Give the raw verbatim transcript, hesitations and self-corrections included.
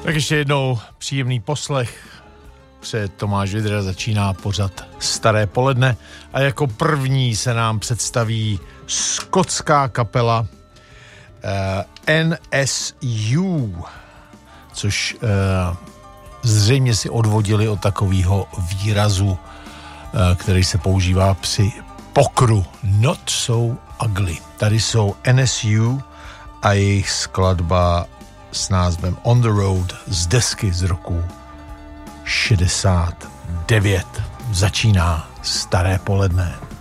Tak ještě jednou příjemný poslech. Před Tomáš Vidra začíná pořad Staré poledne a jako první se nám představí skotská kapela uh, N S U, což uh, zřejmě si odvodili od takového výrazu, uh, který se používá při pokru. Not so ugly. Tady jsou N S U a jejich skladba s názvem On the Road z desky z roku šedesát devět. Začíná Staré poledne.